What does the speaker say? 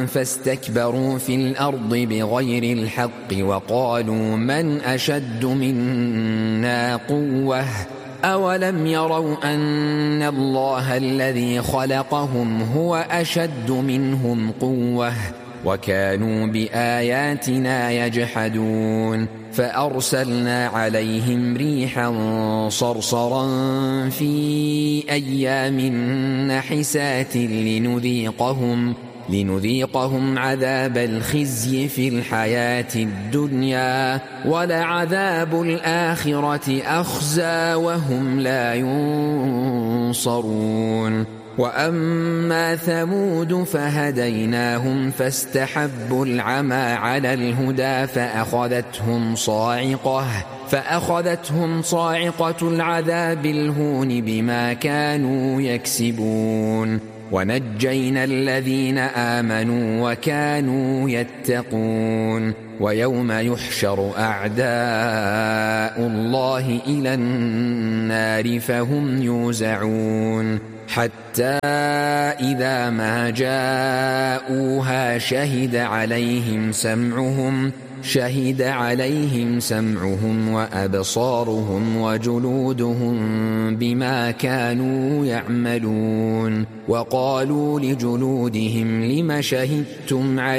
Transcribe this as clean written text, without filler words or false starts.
فاستكبروا في الأرض بغير الحق وقالوا من أشد منا قوة أولم يروا أن الله الذي خلقهم هو أشد منهم قوة وكانوا بآياتنا يجحدون فأرسلنا عليهم ريحا صرصرا في أيام نحسات لنذيقهم عذاب الخزي في الحياة الدنيا ولعذاب الآخرة أخزى وهم لا ينصرون وأما ثمود فهديناهم فاستحبوا العمى على الهدى فأخذتهم صاعقة العذاب الهون بما كانوا يكسبون ونجينا الذين آمنوا وكانوا يتقون ويوم يحشر أعداء الله إلى النار فهم يوزعون حتى إذا ما جاءوها شهد عليهم سمعهم وأبصارهم وجلودهم بما كانوا يعملون وقالوا لجلودهم لم شهدتم